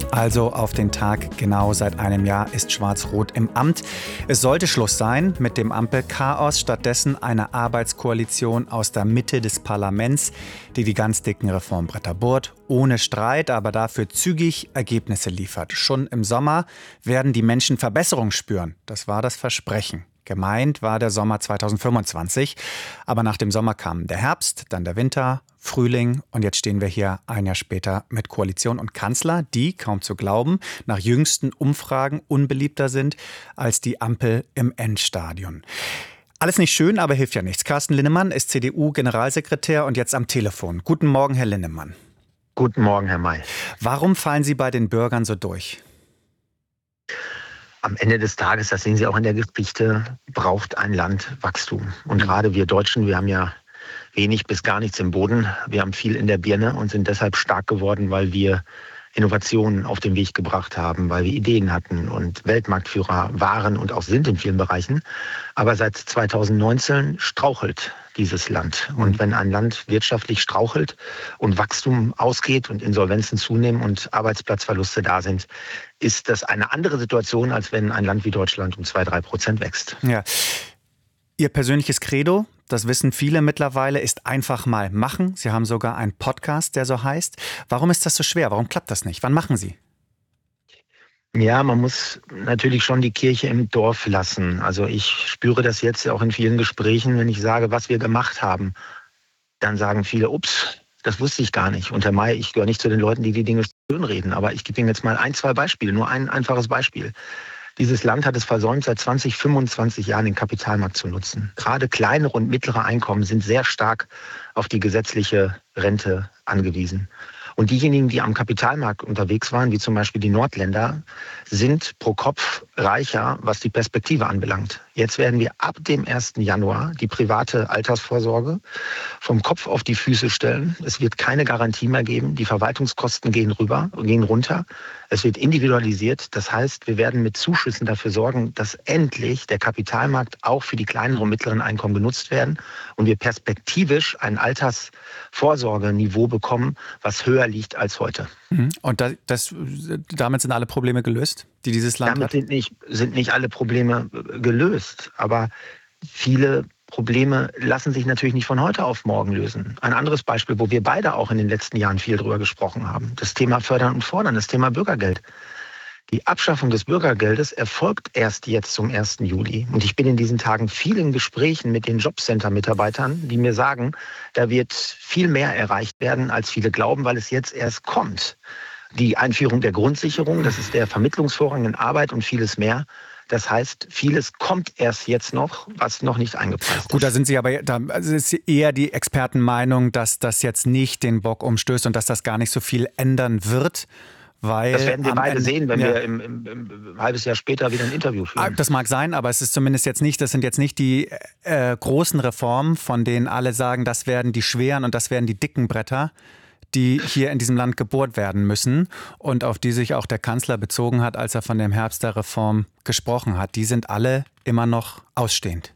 Also auf den Tag genau seit einem Jahr ist Schwarz-Rot im Amt. Es sollte Schluss sein mit dem Ampelchaos, stattdessen eine Arbeitskoalition aus der Mitte des Parlaments, die die ganz dicken Reformbretter bohrt, ohne Streit, aber dafür zügig Ergebnisse liefert. Schon im Sommer werden die Menschen Verbesserung spüren. Das war das Versprechen. Gemeint war der Sommer 2025, aber nach dem Sommer kam der Herbst, dann der Winter, Frühling und jetzt stehen wir hier ein Jahr später mit Koalition und Kanzler, die, kaum zu glauben, nach jüngsten Umfragen unbeliebter sind als die Ampel im Endstadion. Alles nicht schön, aber hilft ja nichts. Carsten Linnemann ist CDU-Generalsekretär und jetzt am Telefon. Guten Morgen, Herr Linnemann. Guten Morgen, Herr May. Warum fallen Sie bei den Bürgern so durch? Am Ende des Tages, das sehen Sie auch in der Geschichte, braucht ein Land Wachstum. Und gerade wir Deutschen, wir haben ja wenig bis gar nichts im Boden. Wir haben viel in der Birne und sind deshalb stark geworden, weil wir Innovationen auf den Weg gebracht haben, weil wir Ideen hatten und Weltmarktführer waren und auch sind in vielen Bereichen. Aber seit 2019 strauchelt dieses Land. Und wenn ein Land wirtschaftlich strauchelt und Wachstum ausgeht und Insolvenzen zunehmen und Arbeitsplatzverluste da sind, ist das eine andere Situation, als wenn ein Land wie Deutschland um 2-3% wächst. Ja. Ihr persönliches Credo, das wissen viele mittlerweile, ist einfach mal machen. Sie haben sogar einen Podcast, der so heißt. Warum ist das so schwer? Warum klappt das nicht? Wann machen Sie? Ja, man muss natürlich schon die Kirche im Dorf lassen. Also ich spüre das jetzt auch in vielen Gesprächen, wenn ich sage, was wir gemacht haben, dann sagen viele, ups, das wusste ich gar nicht. Und Herr May, ich gehöre nicht zu den Leuten, die die Dinge schönreden, aber ich gebe Ihnen jetzt mal 1-2 Beispiele, nur ein einfaches Beispiel. Dieses Land hat es versäumt, seit 20, 25 Jahren den Kapitalmarkt zu nutzen. Gerade kleinere und mittlere Einkommen sind sehr stark auf die gesetzliche Rente angewiesen. Und diejenigen, die am Kapitalmarkt unterwegs waren, wie zum Beispiel die Nordländer, sind pro Kopf reicher, was die Perspektive anbelangt. Jetzt werden wir ab dem 1. Januar die private Altersvorsorge vom Kopf auf die Füße stellen. Es wird keine Garantie mehr geben. Die Verwaltungskosten gehen runter. Es wird individualisiert. Das heißt, wir werden mit Zuschüssen dafür sorgen, dass endlich der Kapitalmarkt auch für die kleineren und mittleren Einkommen genutzt werden und wir perspektivisch ein Altersvorsorgeniveau bekommen, was höher liegt als heute. Und damit sind alle Probleme gelöst, die dieses Land hat? Damit sind nicht alle Probleme gelöst, aber viele Probleme lassen sich natürlich nicht von heute auf morgen lösen. Ein anderes Beispiel, wo wir beide auch in den letzten Jahren viel drüber gesprochen haben, das Thema Fördern und Fordern, das Thema Bürgergeld. Die Abschaffung des Bürgergeldes erfolgt erst jetzt zum 1. Juli. Und ich bin in diesen Tagen vielen Gesprächen mit den Jobcenter-Mitarbeitern, die mir sagen, da wird viel mehr erreicht werden, als viele glauben, weil es jetzt erst kommt. Die Einführung der Grundsicherung, das ist der Vermittlungsvorrang in Arbeit und vieles mehr. Das heißt, vieles kommt erst jetzt noch, was noch nicht eingepreist ist. Gut, da sind Sie aber, also ist eher die Expertenmeinung, dass das jetzt nicht den Bock umstößt und dass das gar nicht so viel ändern wird. Weil das werden wir beide sehen, wenn wir im halbes Jahr später wieder ein Interview führen. Das mag sein, aber es ist zumindest jetzt nicht, das sind jetzt nicht die großen Reformen, von denen alle sagen, das werden die schweren und das werden die dicken Bretter, die hier in diesem Land gebohrt werden müssen und auf die sich auch der Kanzler bezogen hat, als er von dem Herbst der Reform gesprochen hat. Die sind alle immer noch ausstehend.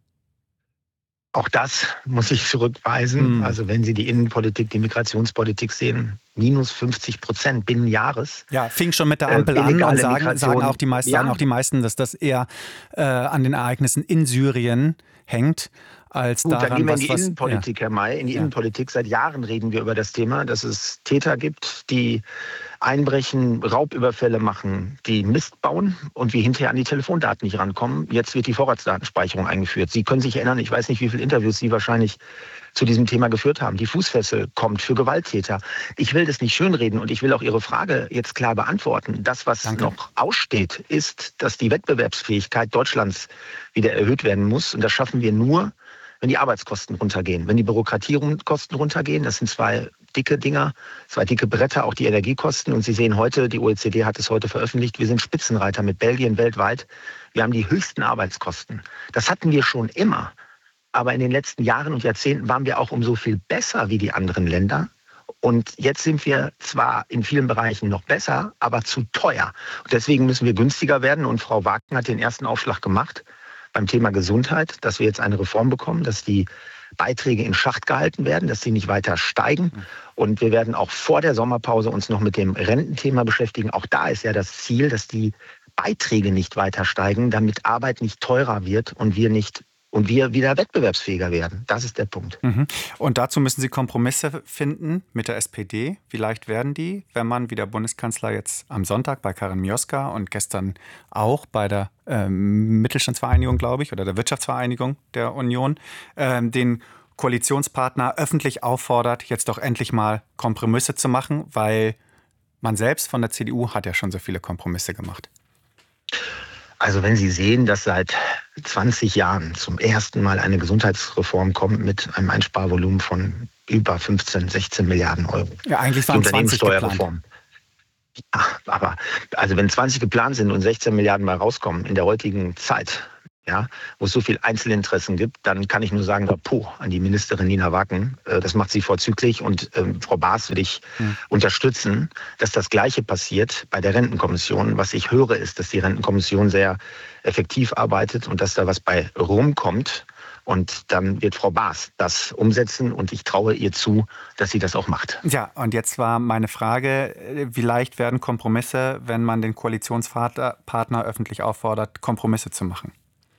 Auch das muss ich zurückweisen. Also wenn Sie die Innenpolitik, die Migrationspolitik sehen, minus 50% binnen Jahres. Ja, fing schon mit der Ampel an und sagen auch die meisten, dass das eher an den Ereignissen in Syrien hängt. Als gut, daran, dann gehen wir in die Innenpolitik, Herr May. In die Innenpolitik. Seit Jahren reden wir über das Thema, dass es Täter gibt, die einbrechen, Raubüberfälle machen, die Mist bauen und wir hinterher an die Telefondaten nicht rankommen. Jetzt wird die Vorratsdatenspeicherung eingeführt. Sie können sich erinnern, ich weiß nicht, wie viele Interviews Sie wahrscheinlich zu diesem Thema geführt haben. Die Fußfessel kommt für Gewalttäter. Ich will das nicht schönreden und ich will auch Ihre Frage jetzt klar beantworten. Das, was noch aussteht, ist, dass die Wettbewerbsfähigkeit Deutschlands wieder erhöht werden muss. Und das schaffen wir nur, wenn die Arbeitskosten runtergehen, wenn die Bürokratiekosten runtergehen. Das sind 2 dicke Dinger, 2 dicke Bretter, auch die Energiekosten. Und Sie sehen heute, die OECD hat es heute veröffentlicht, wir sind Spitzenreiter mit Belgien weltweit. Wir haben die höchsten Arbeitskosten. Das hatten wir schon immer. Aber in den letzten Jahren und Jahrzehnten waren wir auch um so viel besser wie die anderen Länder. Und jetzt sind wir zwar in vielen Bereichen noch besser, aber zu teuer. Und deswegen müssen wir günstiger werden. Und Frau Wagner hat den ersten Aufschlag gemacht beim Thema Gesundheit, dass wir jetzt eine Reform bekommen, dass die Beiträge in Schacht gehalten werden, dass sie nicht weiter steigen. Und wir werden auch vor der Sommerpause uns noch mit dem Rententhema beschäftigen. Auch da ist ja das Ziel, dass die Beiträge nicht weiter steigen, damit Arbeit nicht teurer wird und wir wieder wettbewerbsfähiger werden. Das ist der Punkt. Und dazu müssen Sie Kompromisse finden mit der SPD. Wie leicht werden die, wenn man, wie der Bundeskanzler jetzt am Sonntag bei Karin Mioska und gestern auch bei der Mittelstandsvereinigung, glaube ich, oder der Wirtschaftsvereinigung der Union, den Koalitionspartner öffentlich auffordert, jetzt doch endlich mal Kompromisse zu machen, weil man selbst von der CDU hat ja schon so viele Kompromisse gemacht. Also wenn Sie sehen, dass seit 20 Jahren zum ersten Mal eine Gesundheitsreform kommt mit einem Einsparvolumen von über 15, 16 Milliarden Euro. Ja, eigentlich waren 20 geplant. Ja, aber also wenn 20 geplant sind und 16 Milliarden mal rauskommen in der heutigen Zeit, ja, wo es so viel Einzelinteressen gibt, dann kann ich nur sagen, Chapeau an die Ministerin Nina Wacken. Das macht sie vorzüglich. Und Frau Baas würde ich unterstützen, dass das Gleiche passiert bei der Rentenkommission. Was ich höre, ist, dass die Rentenkommission sehr effektiv arbeitet und dass da was bei rumkommt. Und dann wird Frau Baas das umsetzen und ich traue ihr zu, dass sie das auch macht. Ja, und jetzt war meine Frage, wie leicht werden Kompromisse, wenn man den Koalitionspartner öffentlich auffordert, Kompromisse zu machen?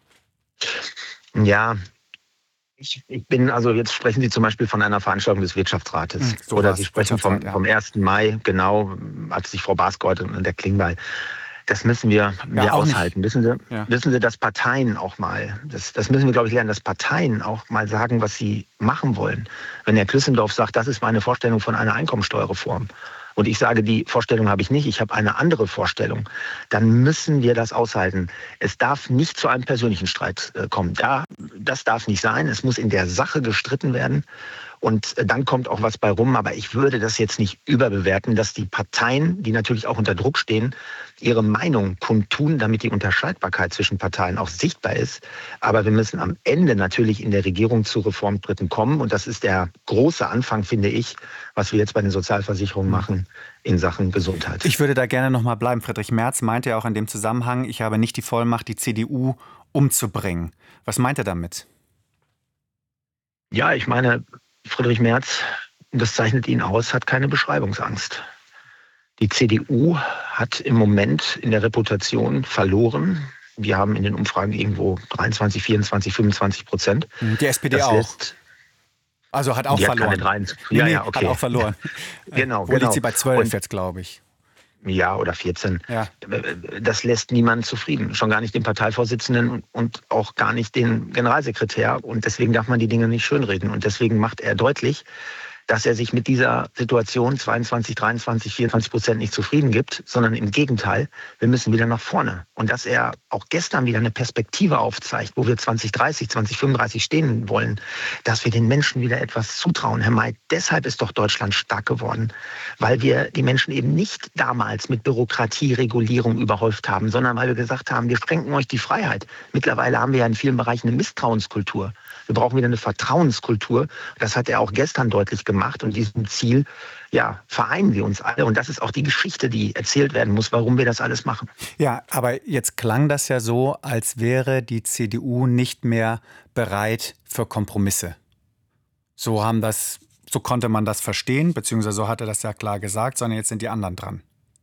Ja, ich bin, also jetzt sprechen Sie zum Beispiel von einer Veranstaltung des Wirtschaftsrates. So oder war's, Sie sprechen vom 1. Mai, genau, hat sich Frau Baas geäußert und der Klingbeil. Das müssen wir aushalten. Wissen Sie, dass Parteien auch mal, das müssen wir, glaube ich, lernen, dass Parteien auch mal sagen, was sie machen wollen. Wenn Herr Klüssendorf sagt, das ist meine Vorstellung von einer Einkommensteuerreform, und ich sage, die Vorstellung habe ich nicht, ich habe eine andere Vorstellung, dann müssen wir das aushalten. Es darf nicht zu einem persönlichen Streit kommen. Das darf nicht sein. Es muss in der Sache gestritten werden. Und dann kommt auch was bei rum. Aber ich würde das jetzt nicht überbewerten, dass die Parteien, die natürlich auch unter Druck stehen, ihre Meinung kundtun, damit die Unterscheidbarkeit zwischen Parteien auch sichtbar ist. Aber wir müssen am Ende natürlich in der Regierung zu Reformschritten kommen. Und das ist der große Anfang, finde ich, was wir jetzt bei den Sozialversicherungen machen in Sachen Gesundheit. Ich würde da gerne noch mal bleiben. Friedrich Merz meinte ja auch in dem Zusammenhang, ich habe nicht die Vollmacht, die CDU umzubringen. Was meint er damit? Ja, ich meine, Friedrich Merz, das zeichnet ihn aus, hat keine Beschreibungsangst. Die CDU hat im Moment in der Reputation verloren. Wir haben in den Umfragen irgendwo 23, 24, 25%. Die SPD auch. Also hat auch verloren. Okay. Hat auch verloren. Genau. Wo liegt sie bei 12 jetzt, glaube ich? Ja, oder 14. Ja. Das lässt niemanden zufrieden. Schon gar nicht den Parteivorsitzenden und auch gar nicht den Generalsekretär. Und deswegen darf man die Dinge nicht schönreden. Und deswegen macht er deutlich, dass er sich mit dieser Situation 22, 23, 24% nicht zufrieden gibt, sondern im Gegenteil, wir müssen wieder nach vorne. Und dass er auch gestern wieder eine Perspektive aufzeigt, wo wir 2030, 2035 stehen wollen, dass wir den Menschen wieder etwas zutrauen. Herr May, deshalb ist doch Deutschland stark geworden, weil wir die Menschen eben nicht damals mit Bürokratie, Regulierung überhäuft haben, sondern weil wir gesagt haben, wir schränken euch die Freiheit. Mittlerweile haben wir ja in vielen Bereichen eine Misstrauenskultur. Wir brauchen wieder eine Vertrauenskultur. Das hat er auch gestern deutlich gemacht. Und diesem Ziel, ja, vereinen wir uns alle. Und das ist auch die Geschichte, die erzählt werden muss, warum wir das alles machen. Ja, aber jetzt klang das ja so, als wäre die CDU nicht mehr bereit für Kompromisse. So konnte man das verstehen, beziehungsweise so hat er das ja klar gesagt, sondern jetzt sind die anderen dran.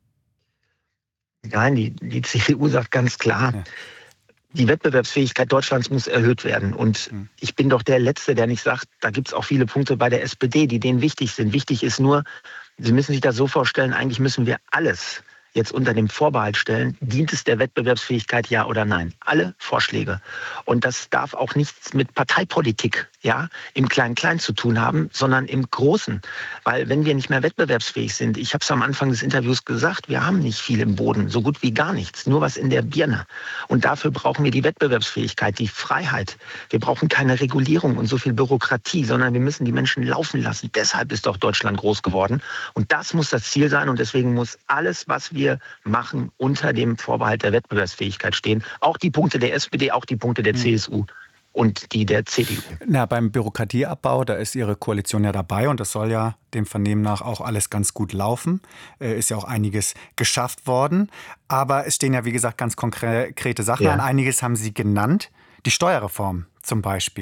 Nein, die CDU sagt ganz klar, die Wettbewerbsfähigkeit Deutschlands muss erhöht werden. Und ich bin doch der Letzte, der nicht sagt, da gibt es auch viele Punkte bei der SPD, die denen wichtig sind. Wichtig ist nur, Sie müssen sich das so vorstellen, eigentlich müssen wir alles jetzt unter dem Vorbehalt stellen, dient es der Wettbewerbsfähigkeit, ja oder nein? Alle Vorschläge. Und das darf auch nichts mit Parteipolitik, ja, im Klein-Klein zu tun haben, sondern im Großen. Weil wenn wir nicht mehr wettbewerbsfähig sind, ich habe es am Anfang des Interviews gesagt, wir haben nicht viel im Boden, so gut wie gar nichts, nur was in der Birne. Und dafür brauchen wir die Wettbewerbsfähigkeit, die Freiheit. Wir brauchen keine Regulierung und so viel Bürokratie, sondern wir müssen die Menschen laufen lassen. Deshalb ist doch Deutschland groß geworden. Und das muss das Ziel sein. Und deswegen muss alles, was wir machen, unter dem Vorbehalt der Wettbewerbsfähigkeit stehen. Auch die Punkte der SPD, auch die Punkte der CSU und die der CDU. Na, beim Bürokratieabbau, da ist Ihre Koalition ja dabei und das soll ja dem Vernehmen nach auch alles ganz gut laufen. Ist ja auch einiges geschafft worden. Aber es stehen ja, wie gesagt, ganz konkrete Sachen an. Einiges haben Sie genannt. Die Steuerreform zum Beispiel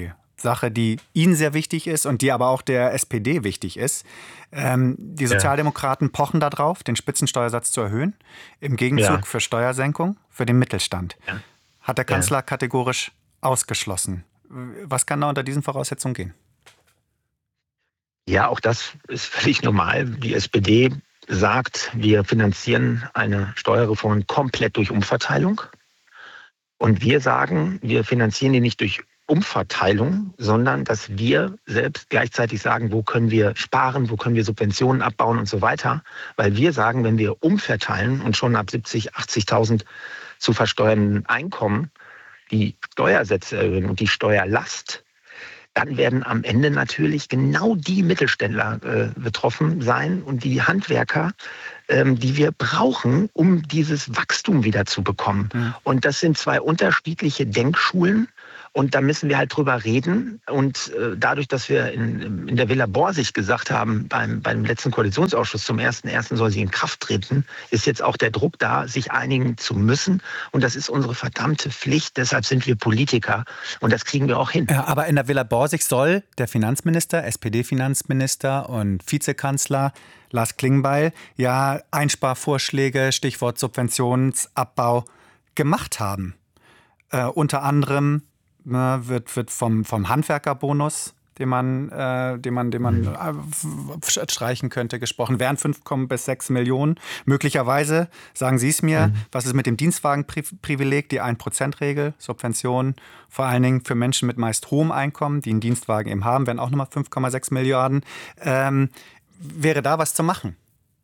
Sache, die Ihnen sehr wichtig ist und die aber auch der SPD wichtig ist. Die Sozialdemokraten pochen darauf, den Spitzensteuersatz zu erhöhen, im Gegenzug für Steuersenkung für den Mittelstand. Ja. Hat der Kanzler kategorisch ausgeschlossen. Was kann da unter diesen Voraussetzungen gehen? Ja, auch das ist völlig normal. Die SPD sagt, wir finanzieren eine Steuerreform komplett durch Umverteilung. Und wir sagen, wir finanzieren die nicht durch Umverteilung, sondern dass wir selbst gleichzeitig sagen, wo können wir sparen, wo können wir Subventionen abbauen und so weiter. Weil wir sagen, wenn wir umverteilen und schon ab 70.000, 80.000 zu versteuernden Einkommen die Steuersätze erhöhen und die Steuerlast, dann werden am Ende natürlich genau die Mittelständler betroffen sein und die Handwerker, die wir brauchen, um dieses Wachstum wieder zu bekommen. Mhm. Und das sind zwei unterschiedliche Denkschulen. Und da müssen wir halt drüber reden. Und dadurch, dass wir in der Villa Borsig gesagt haben, beim letzten Koalitionsausschuss zum 1.1. soll sie in Kraft treten, ist jetzt auch der Druck da, sich einigen zu müssen. Und das ist unsere verdammte Pflicht. Deshalb sind wir Politiker. Und das kriegen wir auch hin. Ja, aber in der Villa Borsig soll der Finanzminister, SPD-Finanzminister und Vizekanzler Lars Klingbeil ja Einsparvorschläge, Stichwort Subventionsabbau, gemacht haben. Unter anderem wird vom Handwerkerbonus, den man streichen könnte, gesprochen. Wären 5 bis 6 Millionen. Möglicherweise, sagen Sie es mir, was ist mit dem Dienstwagenprivileg, die 1%-Regel, Subventionen, vor allen Dingen für Menschen mit meist hohem Einkommen, die einen Dienstwagen eben haben, wären auch nochmal 5,6 Milliarden. Wäre da was zu machen?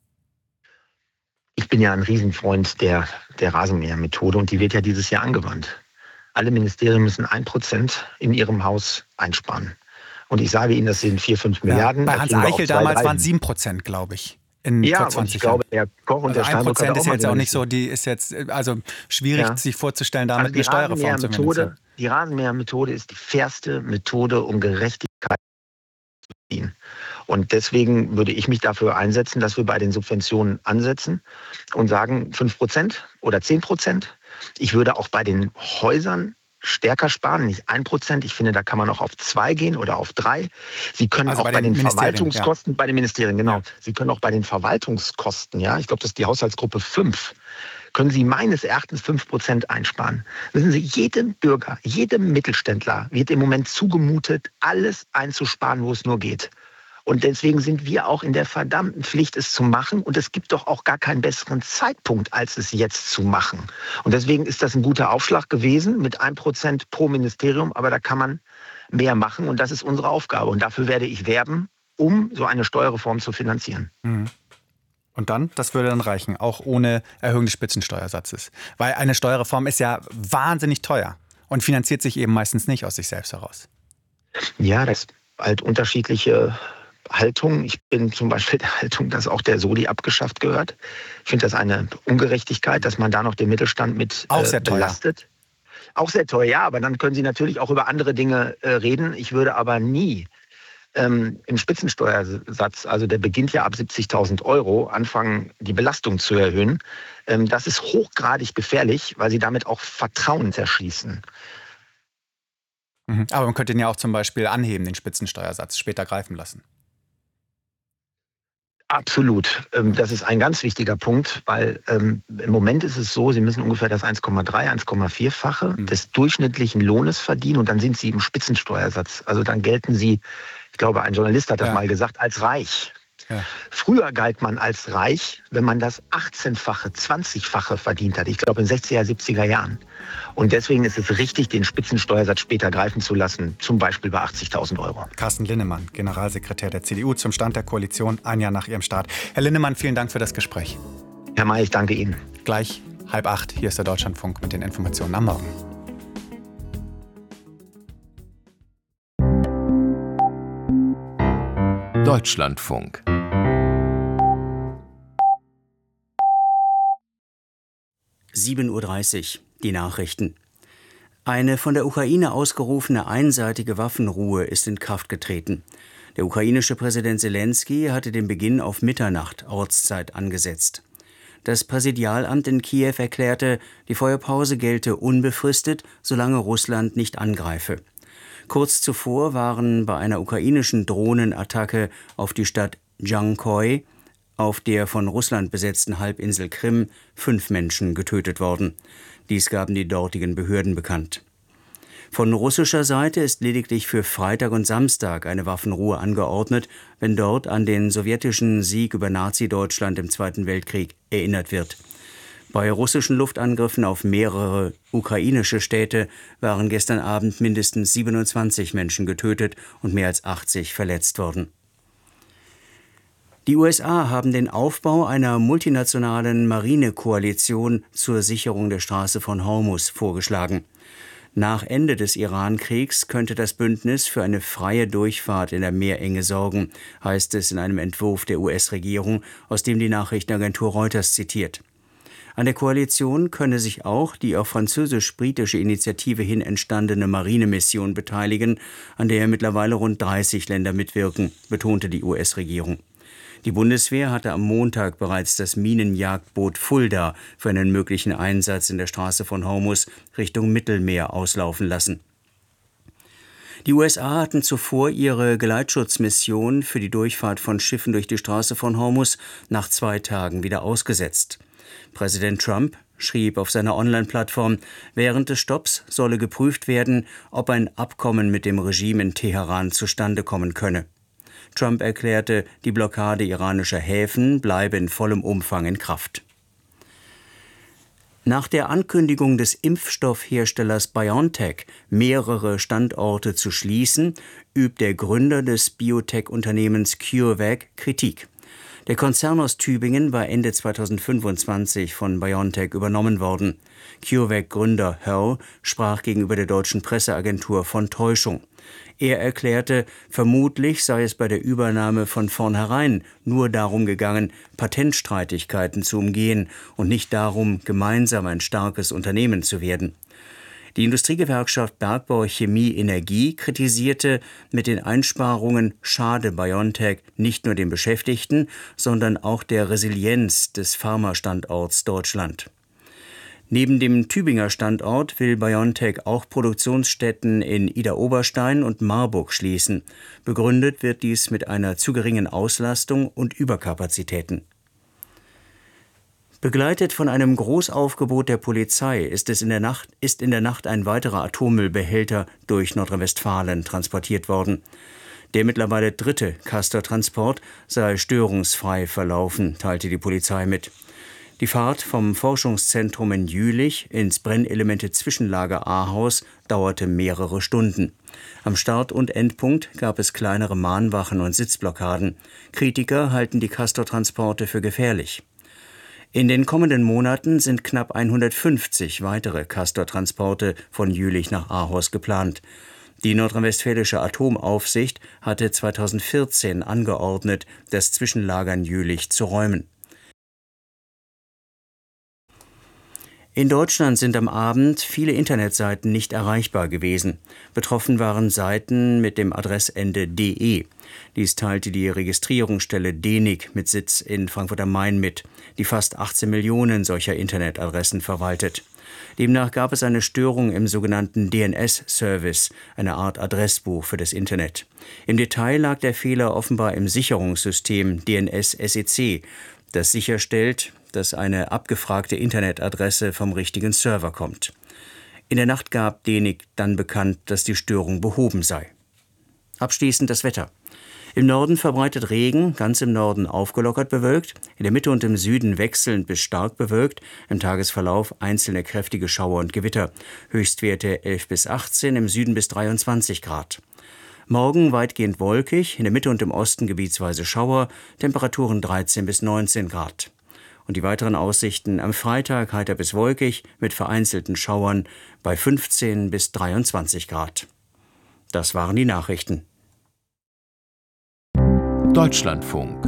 Ich bin ja ein Riesenfreund der Rasenmähermethode und die wird ja dieses Jahr angewandt. Alle Ministerien müssen 1% in ihrem Haus einsparen. Und ich sage Ihnen, das sind 4-5 Milliarden. Bei Hans Eichel damals waren 7%, glaube ich. Vor 20 und ich glaube, der Koch und der Steinbrück 1% ist jetzt auch nicht so, die ist jetzt also schwierig sich vorzustellen, damit eine Steuerreform zu finanzieren. Die Rasenmähermethode ist die fairste Methode, um Gerechtigkeit zu ziehen. Und deswegen würde ich mich dafür einsetzen, dass wir bei den Subventionen ansetzen und sagen 5% oder 10%. Ich würde auch bei den Häusern stärker sparen, nicht 1%. Ich finde, da kann man auch auf 2 gehen oder auf 3. Sie können auch bei den Verwaltungskosten, bei den Ministerien, genau. Ja. Sie können auch bei den Verwaltungskosten, ich glaube, das ist die Haushaltsgruppe 5, können Sie meines Erachtens 5% einsparen. Wissen Sie, jedem Bürger, jedem Mittelständler wird im Moment zugemutet, alles einzusparen, wo es nur geht. Und deswegen sind wir auch in der verdammten Pflicht, es zu machen. Und es gibt doch auch gar keinen besseren Zeitpunkt, als es jetzt zu machen. Und deswegen ist das ein guter Aufschlag gewesen mit 1% pro Ministerium. Aber da kann man mehr machen. Und das ist unsere Aufgabe. Und dafür werde ich werben, um so eine Steuerreform zu finanzieren. Mhm. Und dann, das würde dann reichen, auch ohne Erhöhung des Spitzensteuersatzes. Weil eine Steuerreform ist ja wahnsinnig teuer und finanziert sich eben meistens nicht aus sich selbst heraus. Ja, das ist halt unterschiedliche Haltung. Ich bin zum Beispiel der Haltung, dass auch der Soli abgeschafft gehört. Ich finde das eine Ungerechtigkeit, dass man da noch den Mittelstand mit belastet. Auch sehr teuer, ja, aber dann können Sie natürlich auch über andere Dinge reden. Ich würde aber nie im Spitzensteuersatz, also der beginnt ja ab 70.000 Euro, anfangen, die Belastung zu erhöhen. Das ist hochgradig gefährlich, weil Sie damit auch Vertrauen zerschießen. Aber man könnte ihn ja auch zum Beispiel anheben, den Spitzensteuersatz, später greifen lassen. Absolut. Das ist ein ganz wichtiger Punkt, weil im Moment ist es so, Sie müssen ungefähr das 1,3, 1,4-fache des durchschnittlichen Lohnes verdienen und dann sind Sie im Spitzensteuersatz. Also dann gelten Sie, ich glaube, ein Journalist hat das mal gesagt, als reich. Ja. Früher galt man als reich, wenn man das 18-fache, 20-fache verdient hat. Ich glaube in 60er, 70er Jahren. Und deswegen ist es richtig, den Spitzensteuersatz später greifen zu lassen, zum Beispiel bei 80.000 Euro. Carsten Linnemann, Generalsekretär der CDU zum Stand der Koalition, ein Jahr nach ihrem Start. Herr Linnemann, vielen Dank für das Gespräch. Herr May, ich danke Ihnen. Gleich 7:30, hier ist der Deutschlandfunk mit den Informationen am Morgen. Deutschlandfunk. (7:30 Uhr), die Nachrichten. Eine von der Ukraine ausgerufene einseitige Waffenruhe ist in Kraft getreten. Der ukrainische Präsident Selenskyj hatte den Beginn auf Mitternacht Ortszeit angesetzt. Das Präsidialamt in Kiew erklärte, die Feuerpause gelte unbefristet, solange Russland nicht angreife. Kurz zuvor waren bei einer ukrainischen Drohnenattacke auf die Stadt Djankoy auf der von Russland besetzten Halbinsel Krim 5 Menschen getötet worden. Dies gaben die dortigen Behörden bekannt. Von russischer Seite ist lediglich für Freitag und Samstag eine Waffenruhe angeordnet, wenn dort an den sowjetischen Sieg über Nazi-Deutschland im Zweiten Weltkrieg erinnert wird. Bei russischen Luftangriffen auf mehrere ukrainische Städte waren gestern Abend mindestens 27 Menschen getötet und mehr als 80 verletzt worden. Die USA haben den Aufbau einer multinationalen Marinekoalition zur Sicherung der Straße von Hormuz vorgeschlagen. Nach Ende des Iran-Kriegs könnte das Bündnis für eine freie Durchfahrt in der Meerenge sorgen, heißt es in einem Entwurf der US-Regierung, aus dem die Nachrichtenagentur Reuters zitiert. An der Koalition könne sich auch die auf französisch-britische Initiative hin entstandene Marinemission beteiligen, an der mittlerweile rund 30 Länder mitwirken, betonte die US-Regierung. Die Bundeswehr hatte am Montag bereits das Minenjagdboot Fulda für einen möglichen Einsatz in der Straße von Hormuz Richtung Mittelmeer auslaufen lassen. Die USA hatten zuvor ihre Geleitschutzmission für die Durchfahrt von Schiffen durch die Straße von Hormuz nach 2 Tagen wieder ausgesetzt. Präsident Trump schrieb auf seiner Online-Plattform, während des Stopps solle geprüft werden, ob ein Abkommen mit dem Regime in Teheran zustande kommen könne. Trump erklärte, die Blockade iranischer Häfen bleibe in vollem Umfang in Kraft. Nach der Ankündigung des Impfstoffherstellers BioNTech, mehrere Standorte zu schließen, übt der Gründer des Biotech-Unternehmens CureVac Kritik. Der Konzern aus Tübingen war Ende 2025 von BioNTech übernommen worden. CureVac-Gründer Hörl sprach gegenüber der deutschen Presseagentur von Täuschung. Er erklärte, vermutlich sei es bei der Übernahme von vornherein nur darum gegangen, Patentstreitigkeiten zu umgehen und nicht darum, gemeinsam ein starkes Unternehmen zu werden. Die Industriegewerkschaft Bergbau Chemie Energie kritisierte, mit den Einsparungen schade BioNTech nicht nur den Beschäftigten, sondern auch der Resilienz des Pharmastandorts Deutschland. Neben dem Tübinger Standort will BioNTech auch Produktionsstätten in Idar-Oberstein und Marburg schließen. Begründet wird dies mit einer zu geringen Auslastung und Überkapazitäten. Begleitet von einem Großaufgebot der Polizei ist in der Nacht ein weiterer Atommüllbehälter durch Nordrhein-Westfalen transportiert worden. Der mittlerweile 3. Castor-Transport sei störungsfrei verlaufen, teilte die Polizei mit. Die Fahrt vom Forschungszentrum in Jülich ins Brennelemente-Zwischenlager Ahaus dauerte mehrere Stunden. Am Start- und Endpunkt gab es kleinere Mahnwachen und Sitzblockaden. Kritiker halten die Castor-Transporte für gefährlich. In den kommenden Monaten sind knapp 150 weitere Castor-Transporte von Jülich nach Ahaus geplant. Die nordrhein-westfälische Atomaufsicht hatte 2014 angeordnet, das Zwischenlager in Jülich zu räumen. In Deutschland sind am Abend viele Internetseiten nicht erreichbar gewesen. Betroffen waren Seiten mit dem Adressende .de. Dies teilte die Registrierungsstelle DENIC mit Sitz in Frankfurt am Main mit, die fast 18 Millionen solcher Internetadressen verwaltet. Demnach gab es eine Störung im sogenannten DNS-Service, eine Art Adressbuch für das Internet. Im Detail lag der Fehler offenbar im Sicherungssystem DNS-SEC, das sicherstellt, dass eine abgefragte Internetadresse vom richtigen Server kommt. In der Nacht gab DENIC dann bekannt, dass die Störung behoben sei. Abschließend das Wetter. Im Norden verbreitet Regen, ganz im Norden aufgelockert bewölkt, in der Mitte und im Süden wechselnd bis stark bewölkt, im Tagesverlauf einzelne kräftige Schauer und Gewitter, Höchstwerte 11 bis 18, im Süden bis 23 Grad. Morgen weitgehend wolkig, in der Mitte und im Osten gebietsweise Schauer, Temperaturen 13 bis 19 Grad. Und die weiteren Aussichten am Freitag heiter bis wolkig mit vereinzelten Schauern bei 15 bis 23 Grad. Das waren die Nachrichten. Deutschlandfunk.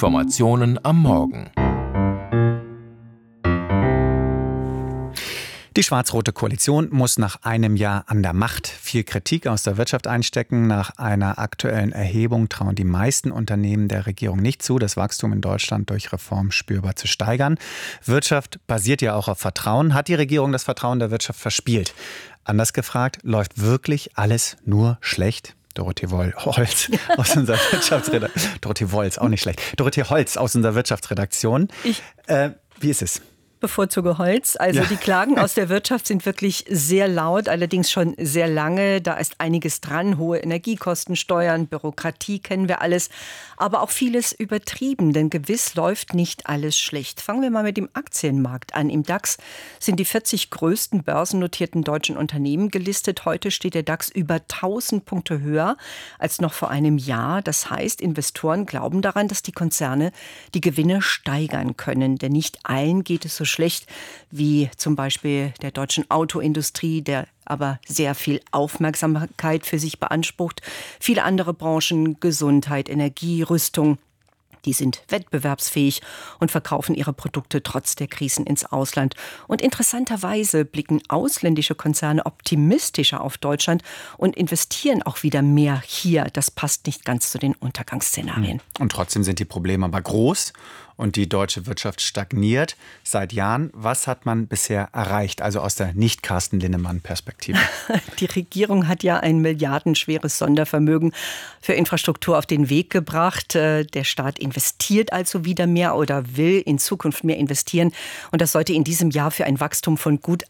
Informationen am Morgen. Die schwarz-rote Koalition muss nach einem Jahr an der Macht viel Kritik aus der Wirtschaft einstecken. Nach einer aktuellen Erhebung trauen die meisten Unternehmen der Regierung nicht zu, das Wachstum in Deutschland durch Reformen spürbar zu steigern. Wirtschaft basiert ja auch auf Vertrauen. Hat die Regierung das Vertrauen der Wirtschaft verspielt? Anders gefragt, läuft wirklich alles nur schlecht? Dorothee Holz aus unserer Wirtschaftsredaktion. Dorothee Wolz, auch nicht schlecht. Dorothee Holz aus unserer Wirtschaftsredaktion. Wie ist es? Bevorzuge Holz. Also die Klagen aus der Wirtschaft sind wirklich sehr laut, allerdings schon sehr lange. Da ist einiges dran. Hohe Energiekosten, Steuern, Bürokratie kennen wir alles. Aber auch vieles übertrieben, denn gewiss läuft nicht alles schlecht. Fangen wir mal mit dem Aktienmarkt an. Im DAX sind die 40 größten börsennotierten deutschen Unternehmen gelistet. Heute steht der DAX über 1000 Punkte höher als noch vor einem Jahr. Das heißt, Investoren glauben daran, dass die Konzerne die Gewinne steigern können. Denn nicht allen geht es so schlecht wie zum Beispiel der deutschen Autoindustrie, der aber sehr viel Aufmerksamkeit für sich beansprucht. Viele andere Branchen, Gesundheit, Energie, Rüstung, die sind wettbewerbsfähig und verkaufen ihre Produkte trotz der Krisen ins Ausland. Und interessanterweise blicken ausländische Konzerne optimistischer auf Deutschland und investieren auch wieder mehr hier. Das passt nicht ganz zu den Untergangsszenarien. Und trotzdem sind die Probleme aber groß und die deutsche Wirtschaft stagniert seit Jahren. Was hat man bisher erreicht, also aus der Nicht-Carsten-Linnemann-Perspektive? Die Regierung hat ja ein milliardenschweres Sondervermögen für Infrastruktur auf den Weg gebracht. Der Staat investiert also wieder mehr oder will in Zukunft mehr investieren. Und das sollte in diesem Jahr für ein Wachstum von gut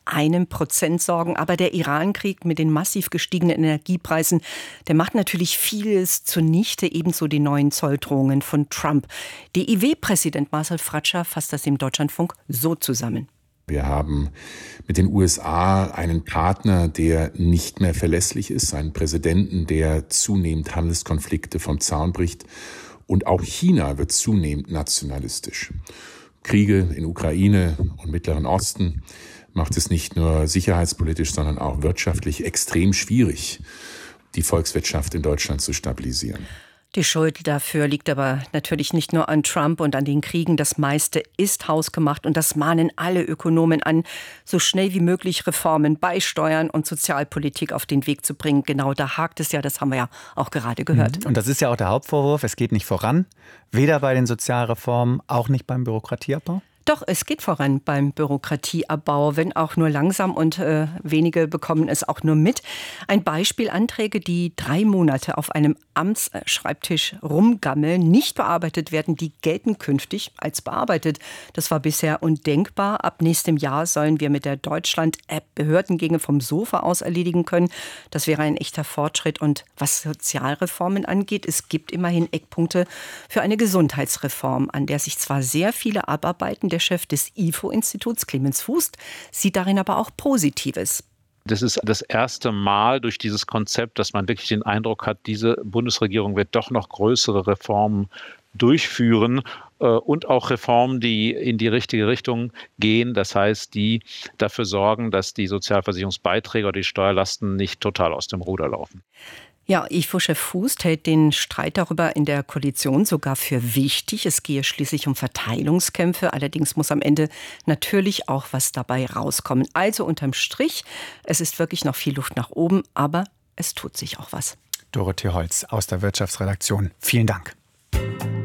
1% sorgen. Aber der Iran-Krieg mit den massiv gestiegenen Energiepreisen, der macht natürlich vieles zunichte, ebenso die neuen Zolldrohungen von Trump. DIW-Präsident Marcel Fratscher fasst das im Deutschlandfunk so zusammen. Wir haben mit den USA einen Partner, der nicht mehr verlässlich ist, einen Präsidenten, der zunehmend Handelskonflikte vom Zaun bricht. Und auch China wird zunehmend nationalistisch. Kriege in Ukraine und Mittleren Osten macht es nicht nur sicherheitspolitisch, sondern auch wirtschaftlich extrem schwierig, die Volkswirtschaft in Deutschland zu stabilisieren. Die Schuld dafür liegt aber natürlich nicht nur an Trump und an den Kriegen. Das meiste ist hausgemacht und das mahnen alle Ökonomen an, so schnell wie möglich Reformen bei Steuern und Sozialpolitik auf den Weg zu bringen. Genau da hakt es ja, das haben wir ja auch gerade gehört. Und das ist ja auch der Hauptvorwurf, es geht nicht voran, weder bei den Sozialreformen, auch nicht beim Bürokratieabbau? Doch, es geht voran beim Bürokratieabbau, wenn auch nur langsam und wenige bekommen es auch nur mit. Ein Beispiel: Anträge, die 3 Monate auf einem Amtsschreibtisch rumgammeln, nicht bearbeitet werden, die gelten künftig als bearbeitet. Das war bisher undenkbar. Ab nächstem Jahr sollen wir mit der Deutschland-App Behördengänge vom Sofa aus erledigen können. Das wäre ein echter Fortschritt. Und was Sozialreformen angeht, es gibt immerhin Eckpunkte für eine Gesundheitsreform, an der sich zwar sehr viele abarbeiten. Der Chef des IFO-Instituts, Clemens Fuß, sieht darin aber auch Positives. Das ist das erste Mal durch dieses Konzept, dass man wirklich den Eindruck hat, diese Bundesregierung wird doch noch größere Reformen durchführen und auch Reformen, die in die richtige Richtung gehen. Das heißt, die dafür sorgen, dass die Sozialversicherungsbeiträge oder die Steuerlasten nicht total aus dem Ruder laufen. Ja, IFO-Chef Fuß hält den Streit darüber in der Koalition sogar für wichtig. Es gehe schließlich um Verteilungskämpfe. Allerdings muss am Ende natürlich auch was dabei rauskommen. Also unterm Strich, es ist wirklich noch viel Luft nach oben, aber es tut sich auch was. Dorothee Holz aus der Wirtschaftsredaktion. Vielen Dank.